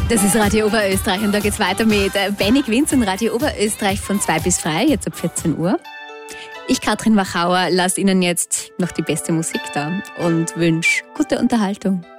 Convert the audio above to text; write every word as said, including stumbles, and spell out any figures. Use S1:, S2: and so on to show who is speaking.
S1: Das ist Radio Oberösterreich und da geht's weiter mit Benny Quinz und Radio Oberösterreich von zwei bis frei, jetzt ab vierzehn Uhr. Ich, Katrin Wachauer, lasse Ihnen jetzt noch die beste Musik da und wünsche gute Unterhaltung.